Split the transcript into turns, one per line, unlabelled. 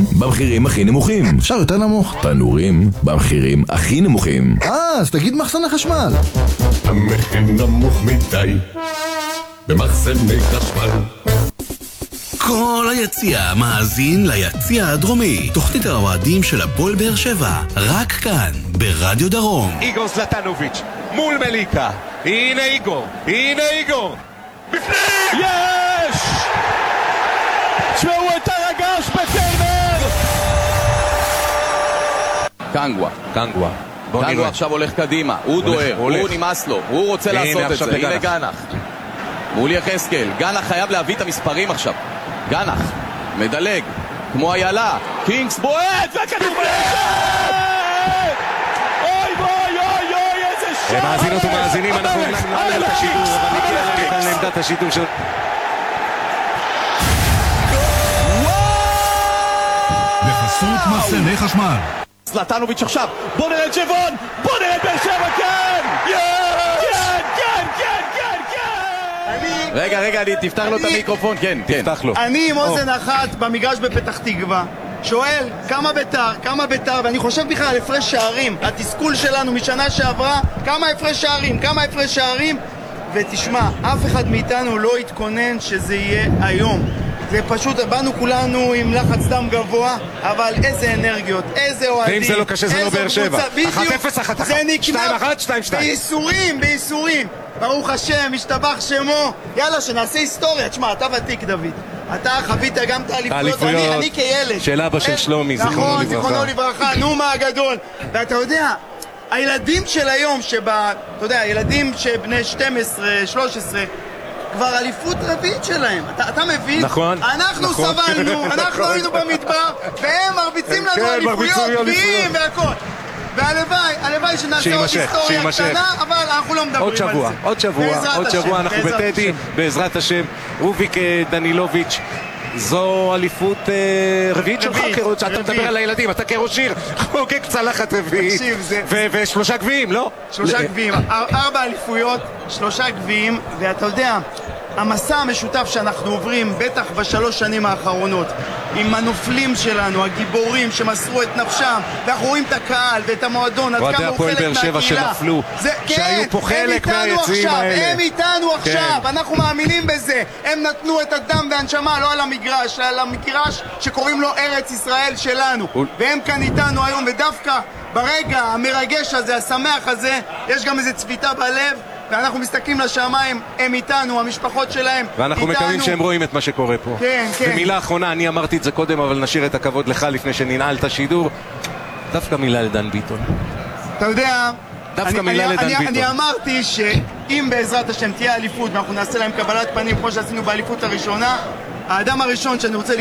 במחירים הכי נמוכים.
אפשר יותר נמוך?
תנורים במחירים הכי נמוכים.
אז תגיד מחסני חשמל.
המחיר נמוך מדי במחסני חשמל.
כל היציע מאזין ליציע הדרומי, תוכנית האוהדים של הפועל באר שבע, רק כאן ברדיו דרום.
איגור זלטנוביץ' מול מליקה, הנה איגור בפנים, יש! תשמעו את הרגש בטרנר.
קנגווה עכשיו הולך קדימה, הוא דוהר, הוא נמאס לו, הוא רוצה לעשות את זה. הנה גנח מול יחזקאל, גנח חייב להביא את המספרים עכשיו. גנח מדלג כמו איילה, קינגס בועט והכדור בועט! אוי איזה שער! מאזינות ומאזינים, אנחנו נעלה את השידור, אבל נגיע כאן לעמדת השידור של...
בחסות מחסני חשמל.
זלטנוביץ' עכשיו, בוא נראה את ג'בון, בוא נראה את באר שבע, כן!
רגע, תפתח לו את המיקרופון, כן, תפתח לו.
אני עם אוזן אחת במגרש בפתח תקווה שואל כמה ביתר, ואני חושב בכלל על הפרש שערים, התסכול שלנו משנה שעברה, כמה הפרש שערים, ותשמע, אף אחד מאיתנו לא התכונן שזה יהיה היום. זה פשוט, באנו כולנו עם לחץ דם גבוה, אבל איזה אנרגיות, איזה אוהדים.
ואם זה לא קשה זה לא באר שבע. 1-0,
זה נקנה
2-1, 2-2.
בייסורים. ברוך השם, משתבח שמו. יאללה, שנעשה היסטוריה. תשמע, אתה ותיק דוד, אתה חווית גם את האליפויות, אני כילד
של אבא של שלומי, זיכרונו
לברכה, נו מה הגדול. ואתה יודע, הילדים של היום, אתה יודע, ילדים שבני 12, 13, כבר אליפות רביעית שלהם, אתה מבין?
נכון.
אנחנו סבלנו, אנחנו היינו במדבר, והם מרביצים לנו אליפויות, גביעים והכל. והלוואי שנעשה עוד היסטוריה קטנה, אבל אנחנו לא מדברים על זה.
עוד שבוע, אנחנו בטדי, בעזרת השם. רוביק דנילוביץ', זו אליפות רביעית שלך, אתה מדבר על הילדים, אתה כראש עיר, חוקק צלחת רביעית, ושלושה גביעים, לא?
3 גביעים, 4 אליפויות, 3 גביעים, ואתה יודע, המסע המשותף שאנחנו עוברים, בטח ב3 שנים האחרונות, עם הנופלים שלנו, הגיבורים שמסרו את נפשם, ואנחנו רואים את הקהל ואת המועדון, עד כמה הוא חלק מהקהילה.
שנפלו, שהיו פה חלק מהיציעים האלה.
הם איתנו עכשיו, אנחנו מאמינים בזה. הם נתנו את הדם והנשמה, לא על המגרש, אלא על המגרש שקוראים לו ארץ ישראל שלנו. והם כאן איתנו היום, ודווקא ברגע המרגש הזה, השמח הזה, יש גם איזו צביטה בלב, ואנחנו מסתכלים לשמיים, הם איתנו, המשפחות שלהם
ואנחנו מקווים שהם רואים את מה שקורה פה.
כן.
ומילה אחרונה, אני אמרתי את זה קודם, אבל נשאיר את הכבוד לך לפני שננעל את השידור. דווקא מילה לדן ביטון.
אתה יודע,
אני
אמרתי שאם בעזרת השם תהיה אליפות ואנחנו נעשה להם קבלת פנים כמו שעשינו באליפות הראשונה, האדם הראשון שאני רוצה